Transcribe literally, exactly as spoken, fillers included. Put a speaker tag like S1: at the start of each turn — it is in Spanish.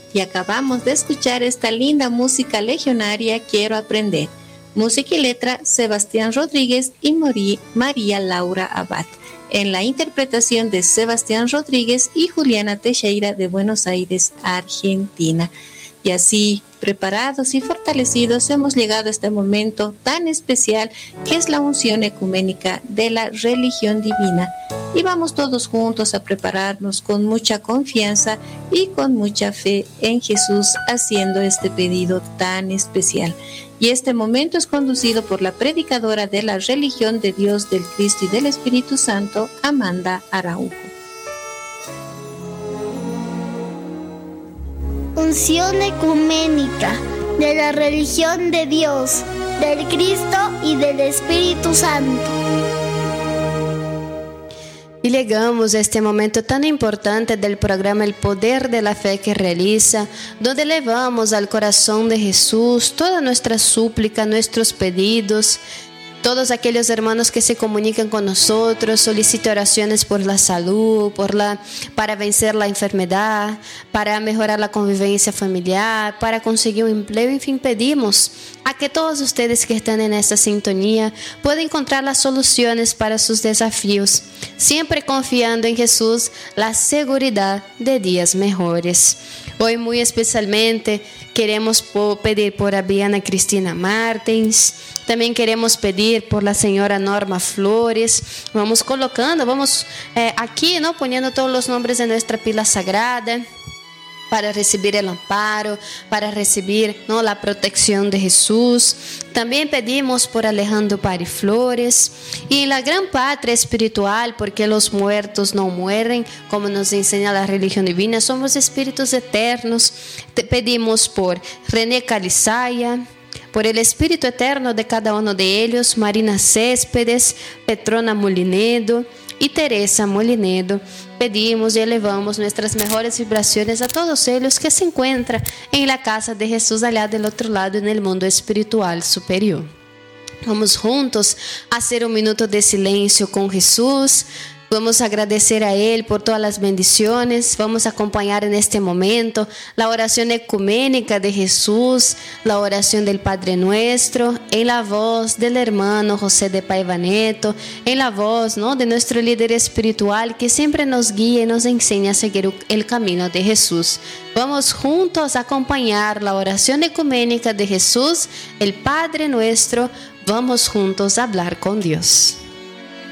S1: Y acabamos de escuchar esta linda música legionaria, Quiero Aprender. Música y letra, Sebastián Rodríguez y María Laura Abad. En la interpretación de Sebastián Rodríguez y Juliana Teixeira de Buenos Aires, Argentina. Y así, preparados y fortalecidos, hemos llegado a este momento tan especial que es la unción ecuménica de la religión divina. Y vamos todos juntos a prepararnos con mucha confianza y con mucha fe en Jesús, haciendo este pedido tan especial. Y este momento es conducido por la predicadora de la religión de Dios, del Cristo y del Espíritu Santo, Amanda Araujo.
S2: Unción ecuménica de la religión de Dios, del Cristo y del Espíritu Santo.
S3: Y llegamos a este momento tan importante del programa El Poder de la Fe que realiza, donde elevamos al corazón de Jesús toda nuestra súplica, nuestros pedidos. Todos aquellos hermanos que se comunican con nosotros, solicitan oraciones por la salud, por la, para vencer la enfermedad, para mejorar la convivencia familiar, para conseguir un empleo. En fin, pedimos a que todos ustedes que están en esta sintonía puedan encontrar las soluciones para sus desafíos, siempre confiando en Jesús, la seguridad de días mejores. Hoy muy especialmente queremos pedir por Adriana Cristina Martins, também queremos pedir por la señora Norma Flores. Vamos colocando, vamos eh, aquí, ¿no? Poniendo todos los nombres de nuestra pila sagrada para recibir el amparo, para recibir, ¿no?, la protección de Jesús. También pedimos por Alejandro Pari Flores y la gran patria espiritual, porque los muertos no mueren, como nos enseña la religión divina, somos espíritus eternos. Te pedimos por René Calizaya, por el espíritu eterno de cada uno de ellos, Marina Céspedes, Petrona Molinedo y Teresa Molinedo. Pedimos y elevamos nuestras mejores vibraciones a todos ellos que se encuentran en la casa de Jesús allá del otro lado, en el mundo espiritual superior. Vamos juntos a hacer un minuto de silencio con Jesús. Vamos a agradecer a Él por todas las bendiciones. Vamos a acompañar en este momento la oración ecuménica de Jesús, la oración del Padre Nuestro, en la voz del hermano José de Paiva Neto, en la voz, ¿no?, de nuestro líder espiritual que siempre nos guía y nos enseña a seguir el camino de Jesús. Vamos juntos a acompañar la oración ecuménica de Jesús, el Padre Nuestro. Vamos juntos a hablar con Dios.